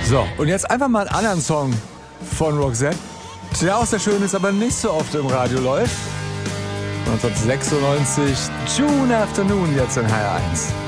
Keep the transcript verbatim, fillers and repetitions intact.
So, und jetzt einfach mal einen anderen Song von Roxette, der auch sehr schön ist, aber nicht so oft im Radio läuft. neunzehnhundertsechsundneunzig, June Afternoon, jetzt in H R eins.